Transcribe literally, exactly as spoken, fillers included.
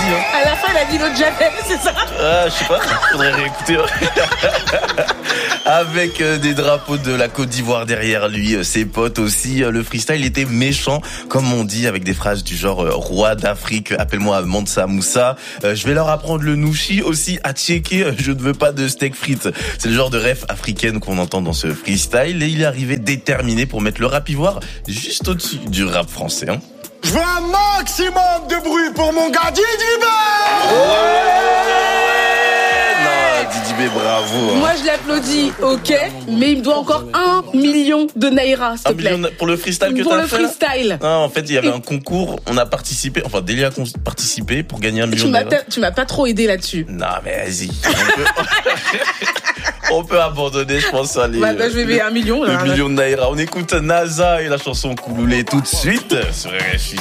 Hein. À la fin, il a dit l'autre Javel, c'est ça? Ah, je sais pas, faudrait réécouter. Avec euh, des drapeaux de la Côte d'Ivoire derrière lui, euh, ses potes aussi. Euh, le freestyle était méchant, comme on dit, avec des phrases du genre euh, roi d'Afrique, appelle-moi Mansa Moussa. Euh, je vais leur apprendre le nouchi aussi à checker. Euh, je ne veux pas de steak frites. C'est le genre de ref africaine qu'on entend dans ce freestyle. Et il est arrivé déterminé pour mettre le rap ivoire juste au-dessus du rap français. Hein. Je veux un maximum de bruit pour mon gars Didi B. Non, Didi B, bravo. Hein. Moi, je l'applaudis, ok, mais il me doit encore un million de naira, s'il te Un plaît. million pour le freestyle que Pour t'as le fait. freestyle. Non, en fait, il y avait un concours. On a participé. Enfin, Delia a con- participé pour gagner un million Tu de m'as, naira. ta- tu m'as pas trop aidé là-dessus. Non, mais vas-y. On peut, on peut abandonner, je pense, à les, Bah, bah, je vais payer un million. le là. million de naira. On écoute NASA et la chanson Kouloulé tout de suite sur R F I.